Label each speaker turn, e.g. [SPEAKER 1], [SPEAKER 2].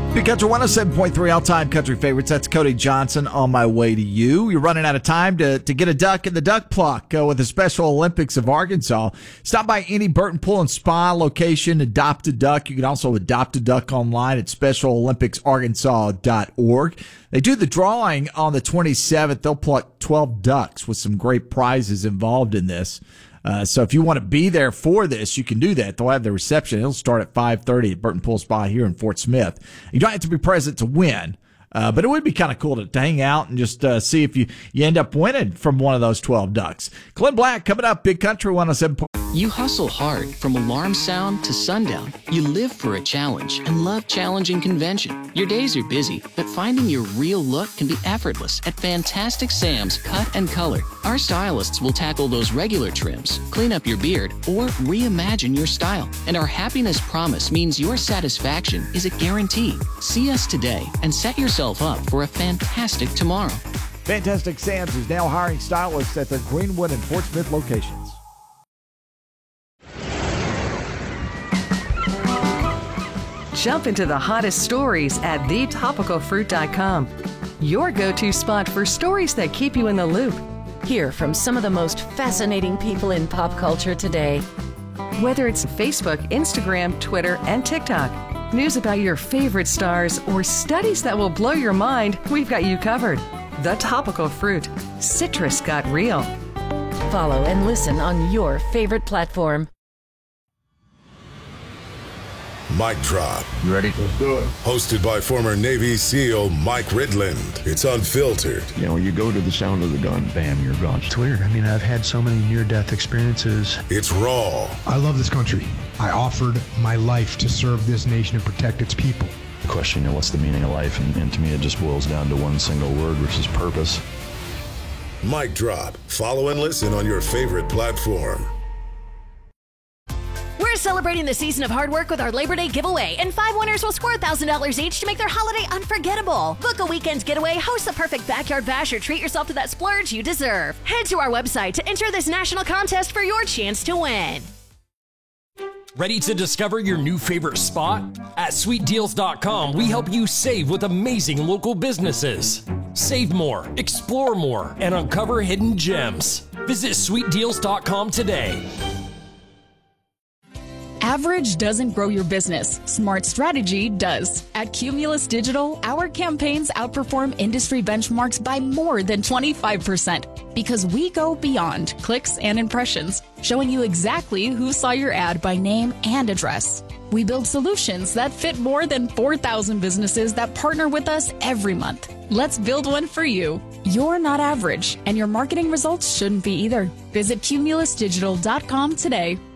[SPEAKER 1] Big Country 107.3 all-time country favorites. That's Cody Johnson on my way to you. You're running out of time to get a duck in the duck pluck with the Special Olympics of Arkansas. Stop by any Burton Pool and Spa location, adopt a duck. You can also adopt a duck online at specialolympicsarkansas.org. They do the drawing on the 27th. They'll pluck 12 ducks with some great prizes involved in this. So if you want to be there for this, you can do that. They'll have the reception. It'll start at 5:30 at Burton Pool Spa here in Fort Smith. You don't have to be present to win, but it would be kind of cool to hang out and just see if you end up winning from one of those 12 ducks. Glenn Black coming up, Big Country 107.
[SPEAKER 2] You hustle hard from alarm sound to sundown. You live for a challenge and love challenging convention. Your days are busy, but finding your real look can be effortless at Fantastic Sam's Cut and Color. Our stylists will tackle those regular trims, clean up your beard, or reimagine your style. And our happiness promise means your satisfaction is a guarantee. See us today and set yourself up for a fantastic tomorrow.
[SPEAKER 1] Fantastic Sam's is now hiring stylists at their Greenwood and Fort Smith locations.
[SPEAKER 3] Jump into the hottest stories at thetopicalfruit.com. Your go-to spot for stories that keep you in the loop.
[SPEAKER 4] Hear from some of the most fascinating people in pop culture today.
[SPEAKER 3] Whether it's Facebook, Instagram, Twitter, and TikTok, news about your favorite stars, or studies that will blow your mind, we've got you covered. The Topical Fruit. Citrus got real.
[SPEAKER 4] Follow and listen on your favorite platform.
[SPEAKER 5] Mic Drop.
[SPEAKER 6] You ready? Let's do it.
[SPEAKER 5] Hosted by former Navy SEAL Mike Ridland. It's unfiltered.
[SPEAKER 6] You know, you go to the sound of the gun, bam, you're gone.
[SPEAKER 7] It's weird. I mean, I've had so many near-death experiences.
[SPEAKER 5] It's raw.
[SPEAKER 8] I love this country. I offered my life to serve this nation and protect its people.
[SPEAKER 6] The question, what's the meaning of life? And to me, it just boils down to one single word, which is purpose.
[SPEAKER 5] Mic Drop. Follow and listen on your favorite platform.
[SPEAKER 9] We're celebrating the season of hard work with our Labor Day giveaway, and 5 winners will score $1,000 each to make their holiday unforgettable. Book a weekend getaway, host the perfect backyard bash, or treat yourself to that splurge you deserve. Head to our website to enter this national contest for your chance to win.
[SPEAKER 10] Ready to discover your new favorite spot? At sweetdeals.com, we help you save with amazing local businesses. Save more, explore more, and uncover hidden gems. Visit sweetdeals.com today.
[SPEAKER 11] Average doesn't grow your business. Smart strategy does. At Cumulus Digital, our campaigns outperform industry benchmarks by more than 25% because we go beyond clicks and impressions, showing you exactly who saw your ad by name and address. We build solutions that fit more than 4,000 businesses that partner with us every month. Let's build one for you. You're not average, and your marketing results shouldn't be either. Visit cumulusdigital.com today.